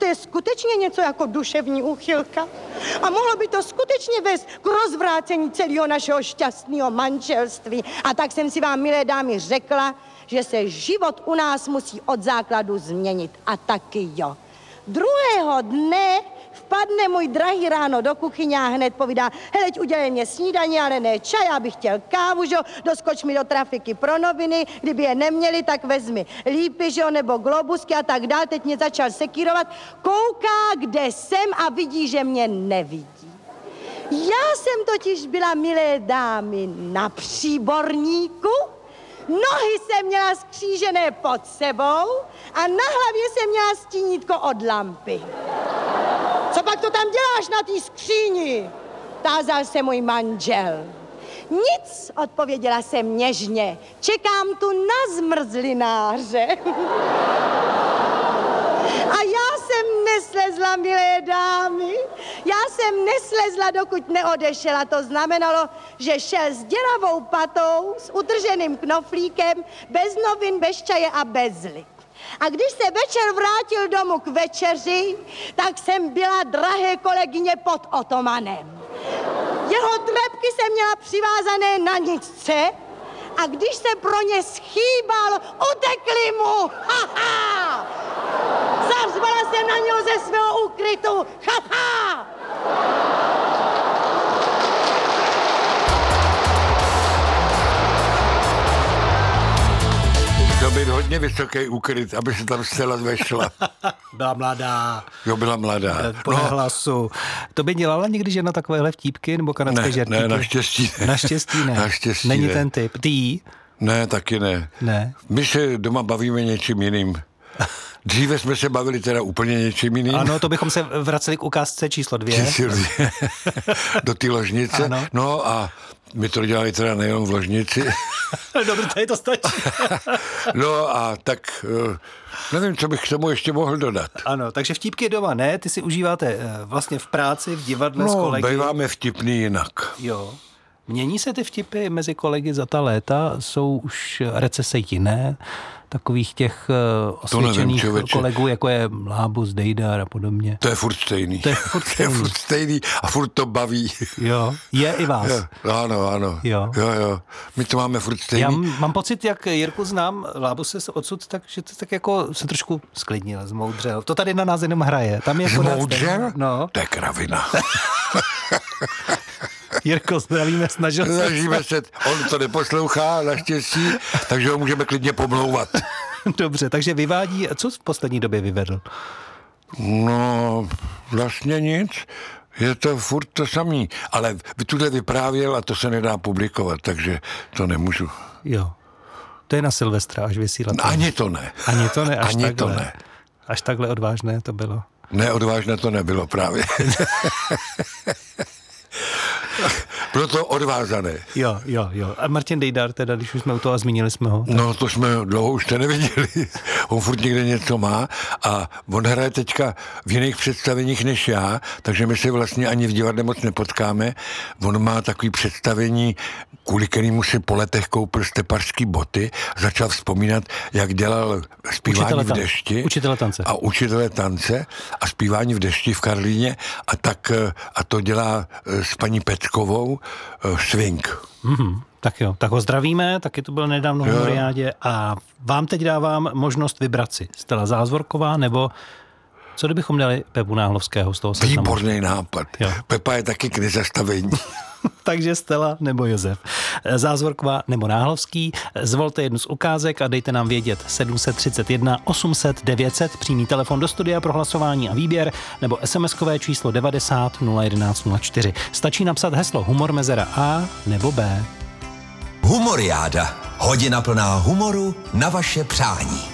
to je skutečně něco jako duševní úchylka. A mohlo by to skutečně vést k rozvrácení celého našeho šťastného manželství. A tak jsem si vám, milé dámy, řekla, že se život u nás musí od základu změnit. A taky jo. Druhého dne vpadne můj drahý ráno do kuchyně a hned povídá, heleď, udělej mě snídaně, ale ne čaj, já bych chtěl kávu, že jo, doskoč mi do trafiky pro noviny, kdyby je neměli, tak vezmi lípy, že jo, nebo globusky a tak dál. Teď mě začal sekírovat, kouká, kde jsem a vidí, že mě nevidí. Já jsem totiž byla, milé dámy, na příborníku, nohy jsem měla skřížené pod sebou a na hlavě jsem měla stínítko od lampy. Co pak to tam děláš na té skříni? Tázal se můj manžel. Nic, odpověděla jsem něžně. Čekám tu na zmrzlináře. A já jsem neslezla, milé dámy. Já jsem neslezla, dokud neodešel. A to znamenalo, že šel s děravou patou, s utrženým knoflíkem, bez novin, bez čaje a bez lip. A když se večer vrátil domů k večeři, tak jsem byla, drahé kolegyně, pod otomanem. Jeho trepky jsem měla přivázané na nicce a když se pro ně schýbal, utekli mu. Ha-ha! Zařvala jsem na něho ze svého úkrytu. Ha-ha! To být hodně vysoký úkryt, aby se tam zcela vešla. Byla mladá. Jo, byla mladá. Podle hlasu. To by dělala někdy žena takovéhle vtípky nebo kanadské žertíky? Ne, naštěstí ne. Naštěstí ne. Naštěstí Není ne. ten typ. Ty? Ne, taky ne. Ne. My se doma bavíme něčím jiným. Dříve jsme se bavili teda úplně něčím jiným. Ano, to bychom se vraceli k ukázce číslo 2. Do té ložnice. Ano. No a my to dělali teda nejenom v ložnici. Dobře, tady to stačí. No a tak nevím, co bych k tomu ještě mohl dodat. Ano, takže vtípky doma ne, ty si užíváte vlastně v práci, v divadle s kolegy. No, býváme vtipný jinak. Jo. Mění se ty vtipy mezi kolegy za ta léta? Jsou už recese jiné? Takových těch osvědčených kolegů, jako je Lábus, Dejdar a podobně. To je furt stejný. To je furt stejný a furt to baví. Jo, je i vás. Jo, ano. Jo. My to máme furt stejný. Já mám pocit, jak Jirku znám, Lábus se odsud, takže to tak jako se trošku sklidnil, zmoudřel. To tady na nás jenom hraje. Tam je zmoudřel? No. To je kravina. Jirko, zdravíme, snažíme se. On to neposlouchá, naštěstí, takže ho můžeme klidně pomlouvat. Dobře, takže vyvádí, co v poslední době vyvedl? No, vlastně nic. Je to furt to samý. Ale tuhle vyprávěl a to se nedá publikovat, takže to nemůžu. Jo. To je na Silvestra, až vysílat. Ani to ne. Ani to ne, až Ani takhle. To ne. Až takhle odvážné to bylo. Ne, odvážné to nebylo právě. Bylo to odvázané. Jo. A Martin Dejdar, teda, když už jsme u toho a zmínili jsme ho. Tak... No, to jsme dlouho už to neviděli. On furt někde něco má a on hraje teďka v jiných představeních než já, takže my se vlastně ani v divadle moc nepotkáme. On má takový představení, kvůli kterému si po letech koupil stepařský boty, začal vzpomínat, jak dělal zpívání v dešti. Učitele tance a zpívání v dešti v Karlíně a to dělá s paní Peckovou swing. Tak jo, tak ho zdravíme, taky to byl nedávno v Humoriádě a vám teď dávám možnost vybrat si Stella Zázvorková nebo co kdybychom dali Pepu Náhlovského z toho seznamu? Výborný nápad. Jo. Pepa je taky k nezastavení. Takže Stella nebo Josef. Zázvorková nebo Náhlovský. Zvolte jednu z ukázek a dejte nám vědět 731 800 900, přímý telefon do studia pro hlasování a výběr, nebo SMS-kové číslo 90 011 04. Stačí napsat heslo Humor mezera A nebo B. Humoriáda. Hodina plná humoru na vaše přání.